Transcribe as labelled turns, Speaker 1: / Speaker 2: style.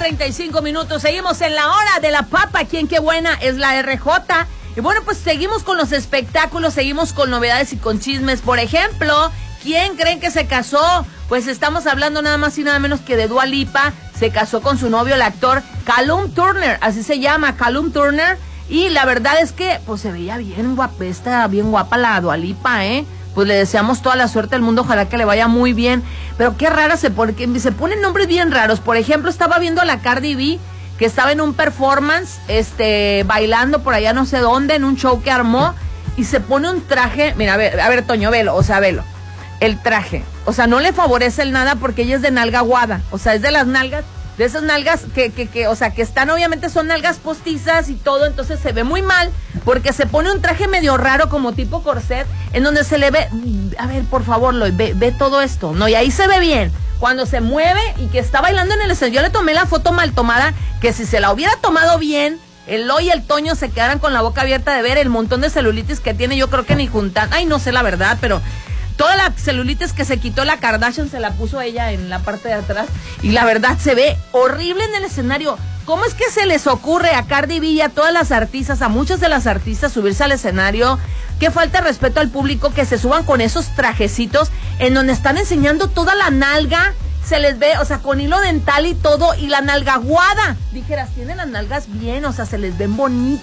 Speaker 1: 9:35. Seguimos en la hora de la papa. ¿Quién qué buena? Es la RJ. Y bueno, pues seguimos con los espectáculos, seguimos con novedades y con chismes. Por ejemplo, ¿quién creen que se casó? Pues estamos hablando nada más y nada menos que de Dua Lipa. Se casó con su novio, el actor Callum Turner, así se llama, Callum Turner. Y la verdad es que pues se veía bien guapa, bien guapa la Dua Lipa, Pues le deseamos toda la suerte del mundo, ojalá que le vaya muy bien. Pero qué rara se ponen nombres bien raros. Por ejemplo, estaba viendo a la Cardi B, que estaba en un performance, bailando por allá no sé dónde, en un show que armó, y se pone un traje, mira, a ver, Toño, velo, el traje, no le favorece el nada porque ella es de nalga aguada, es de las nalgas, de esas nalgas que están, obviamente son nalgas postizas y todo, entonces se ve muy mal, porque se pone un traje medio raro como tipo corset, en donde se le ve, a ver, por favor, Loy, ve todo esto, no, y ahí se ve bien, cuando se mueve y que está bailando en el escenario. Yo le tomé la foto mal tomada, que si se la hubiera tomado bien, el Loy y el Toño se quedaran con la boca abierta de ver el montón de celulitis que tiene, yo creo que ni juntan, ay, no sé la verdad, pero toda la celulitis que se quitó la Kardashian se la puso ella en la parte de atrás, y la verdad se ve horrible en el escenario. ¿Cómo es que se les ocurre a Cardi B y a todas las artistas, a muchas de las artistas, subirse al escenario? Qué falta de respeto al público que se suban con esos trajecitos en donde están enseñando toda la nalga, se les ve, con hilo dental y todo, y la nalga aguada. Dijeras, tienen las nalgas bien, se les ven bonitas.